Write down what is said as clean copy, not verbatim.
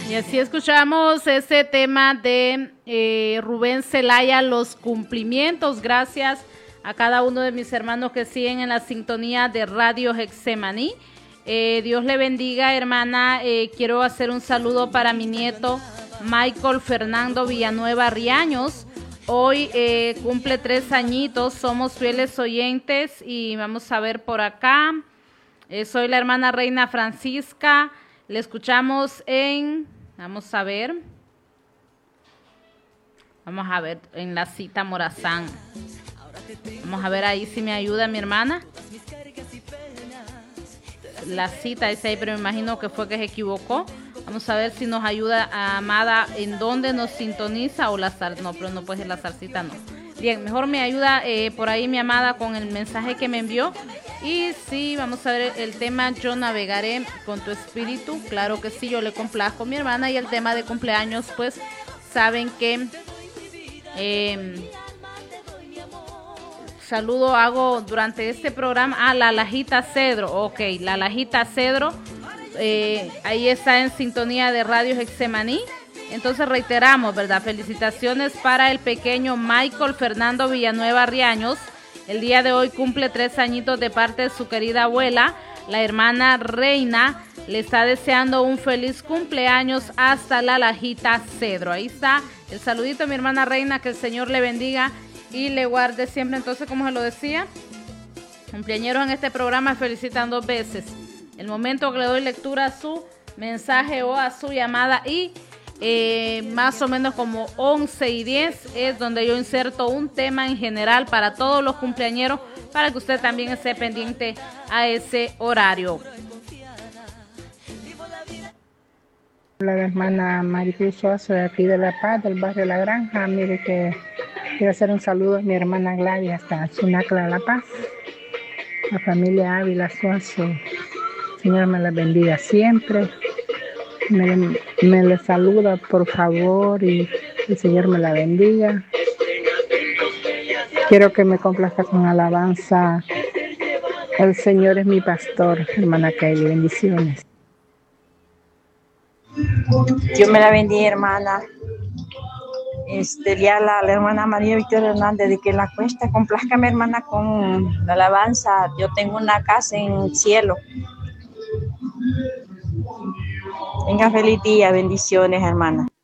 Y así escuchamos ese tema de Rubén Celaya, los cumplimientos. Gracias a cada uno de mis hermanos que siguen en la sintonía de Radio Getsemaní. Dios le bendiga, hermana. Quiero hacer un saludo para mi nieto Michael Fernando Villanueva Riaños. Hoy cumple 3 añitos, somos fieles oyentes y vamos a ver por acá. Soy la hermana Reina Francisca. Le escuchamos vamos a ver, en la cita Morazán. Vamos a ver ahí si me ayuda mi hermana. La cita es ahí, pero me imagino que fue que se equivocó. Vamos a ver si nos ayuda Amada en dónde nos sintoniza o la salsita. No, pero no puede ser la salsita, no. Bien, mejor me ayuda por ahí mi amada con el mensaje que me envió. Y sí, vamos a ver el tema Yo navegaré con tu espíritu. Claro que sí, yo le complazco a mi hermana. Y el tema de cumpleaños, pues saben que saludo hago durante este programa a la Lajita Cedro. Ok, la Lajita Cedro. Ahí está en sintonía de Radio Getsemaní. Entonces reiteramos, ¿verdad? Felicitaciones para el pequeño Michael Fernando Villanueva Riaños. El día de hoy cumple 3 añitos de parte de su querida abuela, la hermana Reina. Le está deseando un feliz cumpleaños hasta la Lajita Cedro. Ahí está el saludito a mi hermana Reina, que el Señor le bendiga y le guarde siempre. Entonces, como se lo decía, cumpleañeros en este programa felicitan 2 veces. El momento que le doy lectura a su mensaje o a su llamada y más o menos como 11:10 es donde yo inserto un tema en general para todos los cumpleañeros para que usted también esté pendiente a ese horario. La hermana Maricruz Sosa de aquí de La Paz, del barrio La Granja. Mire que quiero hacer un saludo a mi hermana Gladys hasta Chinacla, La Paz. La familia Ávila Suazo. Señor me la bendiga siempre. Me le saluda, por favor, y el Señor me la bendiga. Quiero que me complazca con alabanza. El Señor es mi pastor, hermana Kaili. Bendiciones. Dios me la bendiga, hermana. Ya la hermana María Victoria Hernández de que la cuesta, complázcame, hermana, con la alabanza. Yo tengo una casa en el cielo. Venga, feliz día, bendiciones, hermana.